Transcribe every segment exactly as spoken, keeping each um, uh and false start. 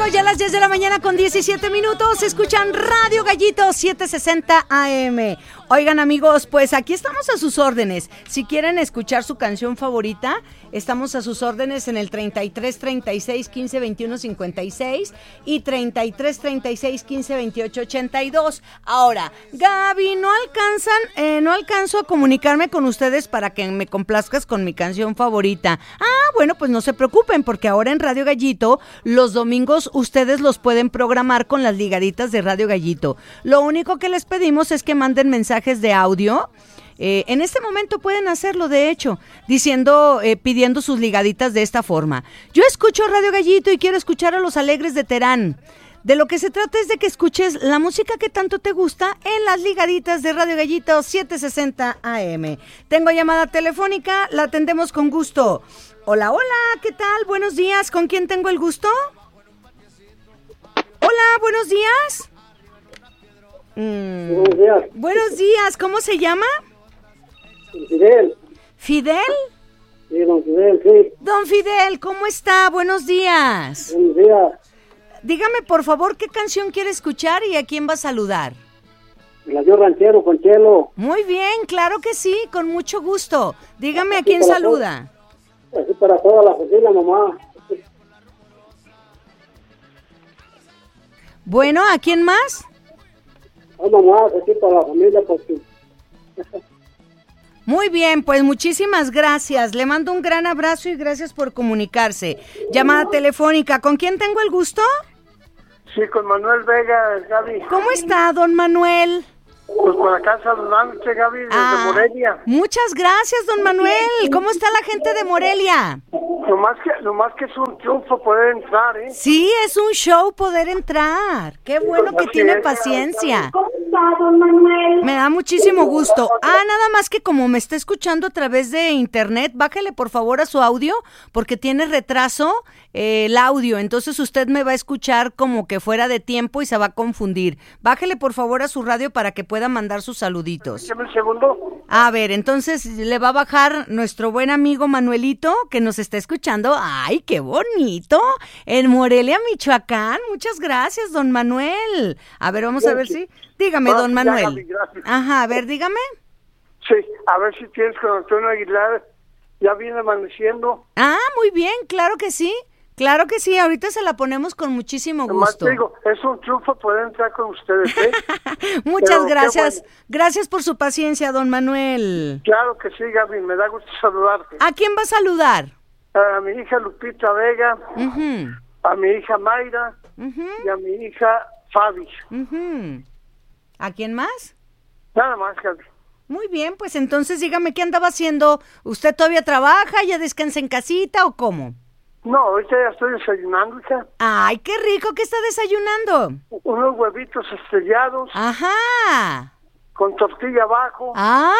ya a las diez de la mañana con diecisiete minutos, escuchan Radio Gallito setecientos sesenta A M. Oigan, amigos, pues aquí estamos a sus órdenes. Si quieren escuchar su canción favorita, estamos a sus órdenes en el treinta y tres, treinta y seis, quince, veintiuno, cincuenta y seis y treinta y tres, treinta y seis, quince, veintiocho, ochenta y dos. Ahora, Gaby, no alcanzan, eh, no alcanzo a comunicarme con ustedes para que me complazcas con mi canción favorita. Ah, bueno, pues no se preocupen, porque ahora en Radio Gallito, los domingos ustedes los pueden programar con las ligaditas de Radio Gallito. Lo único que les pedimos es que manden mensajes de audio. Eh, en este momento pueden hacerlo, de hecho, diciendo, eh, pidiendo sus ligaditas de esta forma. Yo escucho Radio Gallito y quiero escuchar a los Alegres de Terán. De lo que se trata es de que escuches la música que tanto te gusta en las ligaditas de Radio Gallito setecientos sesenta A M. Tengo llamada telefónica, la atendemos con gusto. Hola, hola, ¿qué tal? Buenos días, ¿con quién tengo el gusto? Hola, buenos días. Mm, buenos días. Buenos días, ¿cómo se llama? Fidel. ¿Fidel? Sí, don Fidel, sí. Don Fidel, ¿cómo está? Buenos días. Buenos días. Dígame, por favor, ¿qué canción quiere escuchar y a quién va a saludar? La dio Ranchero con Chelo. Muy bien, claro que sí, con mucho gusto. Dígame a quién saluda. Todo, así para toda la familia, mamá. Bueno, ¿a quién más? Ay, mamá, así para la familia, porque... Muy bien, pues muchísimas gracias. Le mando un gran abrazo y gracias por comunicarse. Llamada telefónica, ¿con quién tengo el gusto? Sí, con Manuel Vega, Gaby. ¿Cómo está, don Manuel? Pues por acá saludándote, Gaby, desde Ah, Morelia. Muchas gracias, don Manuel. ¿Cómo está la gente de Morelia? Nomás que, nomás que es un triunfo poder entrar, ¿eh? Sí, es un show poder entrar. Qué bueno que Así tiene es. paciencia. ¿Cómo está, don Manuel? Me da muchísimo gusto. Ah, nada más que como me está escuchando a través de internet, bájale por favor a su audio, porque tiene retraso eh, el audio. Entonces usted me va a escuchar como que fuera de tiempo y se va a confundir. Bájale por favor a su radio para que pueda mandar sus saluditos. Dame un segundo. A ver, entonces le va a bajar nuestro buen amigo Manuelito, que nos está escuchando. ¡Ay, qué bonito! En Morelia, Michoacán. Muchas gracias, don Manuel. A ver, vamos a ver si... Dígame, don Ah, ya, Manuel. Gaby, gracias. Ajá, a ver, dígame. Sí, a ver si tienes con Antonio Aguilar. Ya viene amaneciendo. Ah, muy bien, claro que sí. Claro que sí, ahorita se la ponemos con muchísimo Nomás gusto. te digo, es un triunfo poder entrar con ustedes, ¿eh? Muchas Pero qué gracias. bueno. Gracias por su paciencia, don Manuel. Claro que sí, Gaby, me da gusto saludarte. ¿A quién va a saludar? A mi hija Lupita Vega, Ujú, a mi hija Mayra ujú, y a mi hija Fabi. ujú. ¿A quién más? Nada más, Gaby. Muy bien, pues entonces dígame qué andaba haciendo. ¿Usted todavía trabaja, ya descansa en casita o cómo? No, ahorita ya estoy desayunando, hija. Ay, qué rico, ¿qué está desayunando? Unos huevitos estrellados Ajá. con tortilla abajo,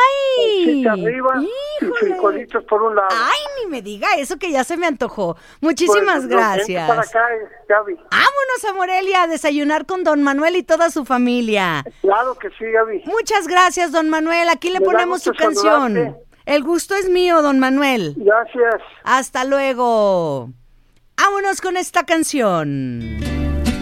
Ay. salchicha arriba y Híjole. frijolitos por un lado. Ay, ni me diga eso que ya se me antojó. Muchísimas Pues, no, vente gracias. para acá, eh, Gaby. Vámonos a Morelia a desayunar con don Manuel y toda su familia. Claro que sí, Gaby. Muchas gracias, don Manuel. Aquí le Me da ponemos su gusto canción. saludarte. El gusto es mío, don Manuel. Gracias. Hasta luego. Vámonos con esta canción.